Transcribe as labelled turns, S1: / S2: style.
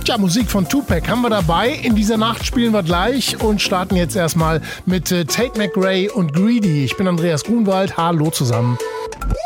S1: Tja, Musik von Tupac haben wir dabei. In dieser Nacht spielen wir gleich und starten jetzt erstmal mit Tate McRae und Greedy. Ich bin Andreas Grunwald. Hallo zusammen.